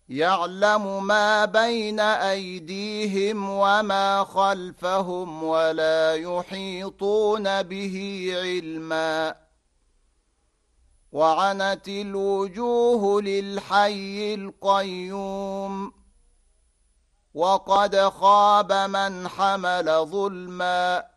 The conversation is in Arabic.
يعلم ما بين أيديهم وما خلفهم ولا يحيطون به علما وعنت الوجوه للحي القيوم وقد خاب من حمل ظلما